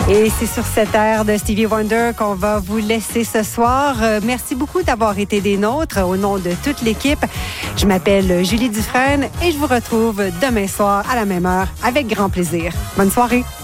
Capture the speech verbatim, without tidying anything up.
Et c'est sur cette air de Stevie Wonder qu'on va vous laisser ce soir. Euh, merci beaucoup d'avoir été des nôtres au nom de toute l'équipe. Je m'appelle Julie Dufresne et je vous retrouve demain soir à la même heure avec grand plaisir. Bonne soirée.